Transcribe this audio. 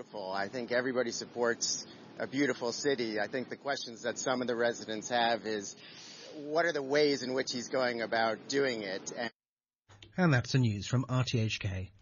beautiful. I think everybody supports a beautiful city. I think the questions that some of the residents have is, what are the ways in which he's going about doing it? And that's the news from RTHK.